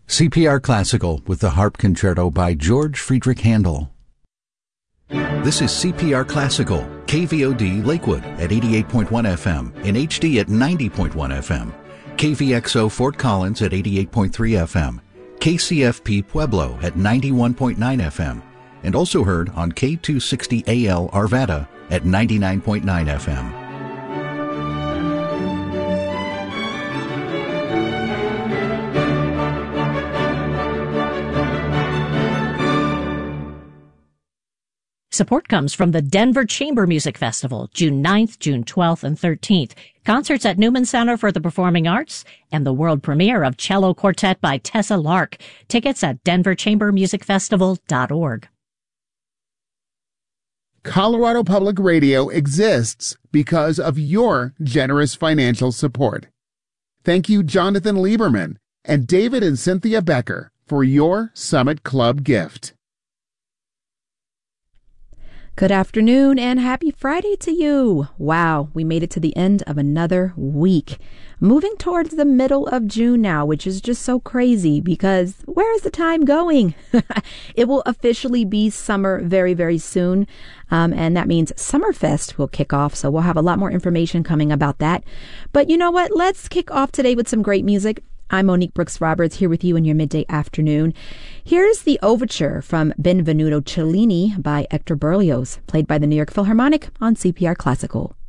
CPR Classical with the Harp Concerto by George Friedrich Handel. This is CPR Classical, KVOD Lakewood at 88.1 FM, in HD at 90.1 FM, KVXO Fort Collins at 88.3 FM, KCFP Pueblo at 91.9 FM, and also heard on K260AL Arvada at 99.9 FM. Support comes from the Denver Chamber Music Festival, June 9th, June 12th, and 13th. Concerts at Newman Center for the Performing Arts and the world premiere of Cello Quartet by Tessa Lark. Tickets at denverchambermusicfestival.org. Colorado Public Radio exists because of your generous financial support. Thank you, Jonathan Lieberman and David and Cynthia Becker, for your Summit Club gift. Good afternoon and happy Friday to you. Wow, we made it to the end of another week. Moving towards the middle of June now, which is just so crazy because where is the time going? It will officially be summer very, very soon. And that means Summerfest will kick off. So we'll have a lot more information coming about that. But you know what? Let's kick off today with some great music. I'm Monique Brooks Roberts here with you in your midday afternoon. Here's the overture from Benvenuto Cellini by Hector Berlioz, played by the New York Philharmonic on CPR Classical.